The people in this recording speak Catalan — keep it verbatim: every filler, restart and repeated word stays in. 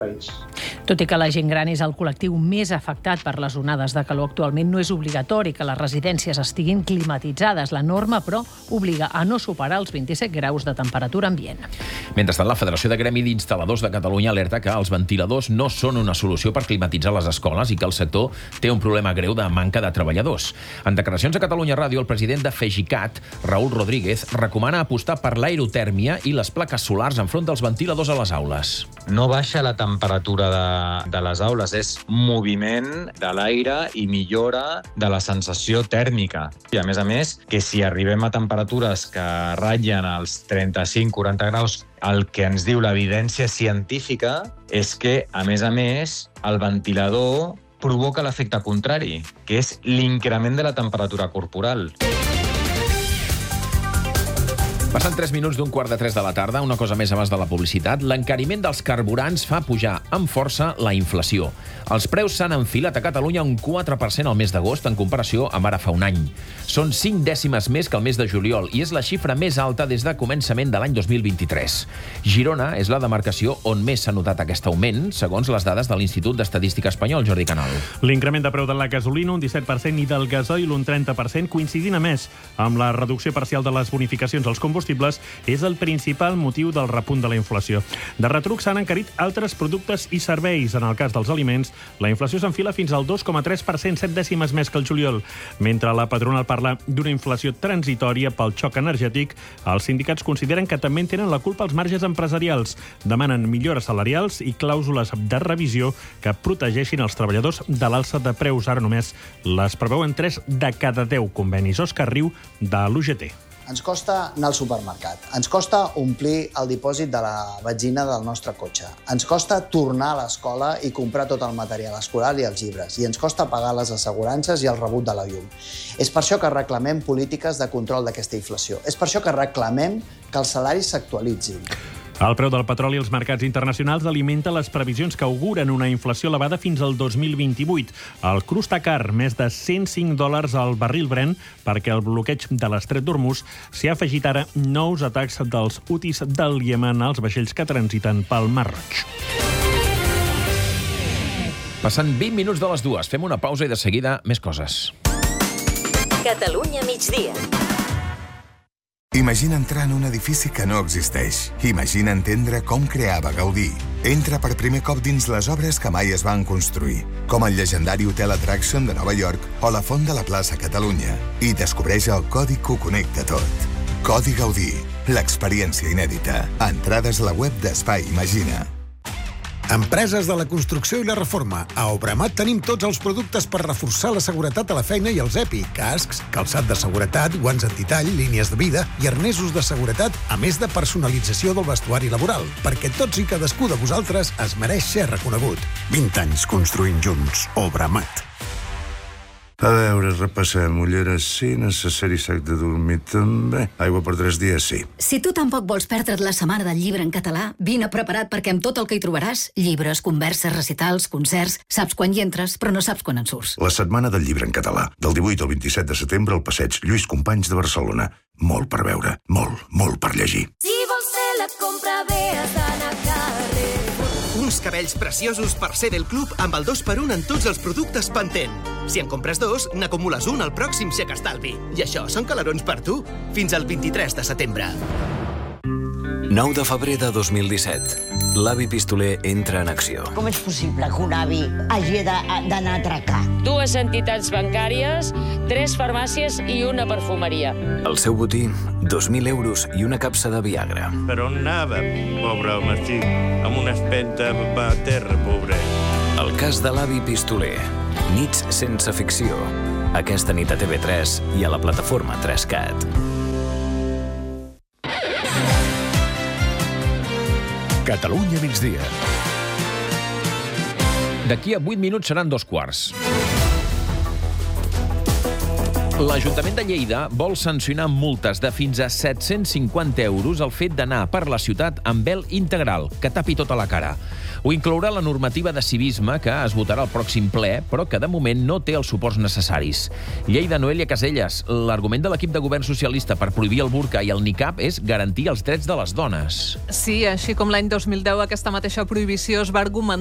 Tot i que la gent gran és el col·lectiu més afectat per les onades de calor actualment, no és obligatori que les residències estiguin climatitzades. La norma, però, obliga a no superar els vint-i-set graus de temperatura ambient. Mentrestant, la Federació de Gremi d'Instal·ladors de Catalunya alerta que els ventiladors no són una solució per climatitzar les escoles i que el sector té un problema greu de manca de treballadors. En declaracions a Catalunya Ràdio, el president de FEGICAT, Raül Rodríguez, recomana apostar per l'aerotèrmia i les plaques solars enfront dels ventiladors a les aules. No baixa la temperatura de, de les aules, és moviment de l'aire i millora de la sensació tèrmica. I a més a més, que si arribem a temperatures que ratllen els trenta-cinc quaranta graus, el que ens diu l'evidència científica és que, a més a més, el ventilador provoca l'efecte contrari, que és l'increment de la temperatura corporal. Passant tres minuts d'un quart de tres de la tarda, una cosa més abans de la publicitat, l'encariment dels carburants fa pujar amb força la inflació. Els preus s'han enfilat a Catalunya un quatre per cent al mes d'agost en comparació amb ara fa un any. Són cinc dècimes més que el mes de juliol i és la xifra més alta des de començament de l'any dos mil vint-i-tres. Girona és la demarcació on més s'ha notat aquest augment, segons les dades de l'Institut d'Estadística Espanyol, Jordi Canal. L'increment de preu de la gasolina, un disset per cent, i del gasoil, un trenta per cent, coincidint a més amb la reducció parcial de les bonificacions als combustibles, és el principal motiu del repunt de la inflació. De retruc s'han encarit altres productes i serveis. En el cas dels aliments, la inflació s'enfila fins al dos coma tres per cent, set dècimes més que el juliol. Mentre la patronal parla d'una inflació transitòria pel xoc energètic, els sindicats consideren que també en tenen la culpa els marges empresarials. Demanen millores salarials i clàusules de revisió que protegeixin els treballadors de l'alça de preus. Ara només les preveuen tres de cada deu convenis. Òscar Riu, de l'U G T. Ens costa anar al supermercat, ens costa omplir el dipòsit de la benzina del nostre cotxe, ens costa tornar a l'escola i comprar tot el material escolar i els llibres, i ens costa pagar les assegurances i el rebut de la llum. És per això que reclamem polítiques de control d'aquesta inflació. És per això que reclamem que els salaris s'actualitzin. El preu del petroli als mercats internacionals alimenta les previsions que auguren una inflació elevada fins al dos mil vint-i-vuit. El cru està car, més de cent cinc dòlars al barril Brent, perquè el bloqueig de l'estret d'Hormuz s'hi ha afegit ara nous atacs dels hutis del Iemen als vaixells que transiten pel Mar Roig. Passant vint minuts de les dues, fem una pausa i de seguida més coses. Catalunya migdia. Imagina entrar en un edifici que no existeix. Imagina entendre com creava Gaudí. Entra per primer cop dins les obres que mai es van construir, com el llegendari Hotel Attraction de Nova York o la Font de la Plaça Catalunya, i descobreix el codi que ho connecta tot. Codi Gaudí, l'experiència inèdita. Entrades a la web d'Espai Imagina. Empreses de la construcció i la reforma. A Obramat tenim tots els productes per reforçar la seguretat a la feina i els E P I. Cascs, calçat de seguretat, guants antitall, línies de vida i arnesos de seguretat, a més de personalització del vestuari laboral, perquè tots i cadascú de vosaltres es mereix ser reconegut. vint anys construint junts. Obramat. A veure, repassem. Ulleres sí, necessari sac de dormir també. Aigua per tres dies sí. Si tu tampoc vols perdre't la setmana del llibre en català, vine preparat perquè amb tot el que hi trobaràs, llibres, converses, recitals, concerts, saps quan hi entres, però no saps quan en surts. La setmana del llibre en català, del divuit al vint-i-set de setembre al passeig Lluís Companys de Barcelona. Molt per veure, molt, molt per llegir. Si vols fer la compra bé, has d'anar a carrer. Uns cabells preciosos per ser del club amb el dos per un en tots els productes Pantene. Si en compres dos, n'acumules un al pròxim xec estalvi. I això són calarons per tu. Fins al vint-i-tres de setembre. nou de febrer de dos mil disset. L'avi pistoler entra en acció. Com és possible que un avi hagi d'anar a atracar? Dues entitats bancàries, tres farmàcies i una perfumeria. El seu botí, dos mil euros i una capsa de Viagra. Per on anava, pobre home, estic amb una espenta a terra, pobre. El cas de l'avi pistoler. Nits sense ficció. Aquesta nit a T V tres i a la plataforma tres cat. Catalunya migdia. D'aquí a vuit minuts seran dos quarts. L'Ajuntament de Lleida vol sancionar amb multes de fins a set-cents cinquanta euros el fet d'anar per la ciutat amb vel integral, que tapi tota la cara. Ho inclourà la normativa de civisme que es votarà al pròxim ple, però que de moment no té els suports necessaris. Lleida, Noelia Caselles, l'argument de l'equip de govern socialista per prohibir el burca i el niqab és garantir els drets de les dones. Sí, així com l'any dos mil deu aquesta mateixa prohibició es va argumentar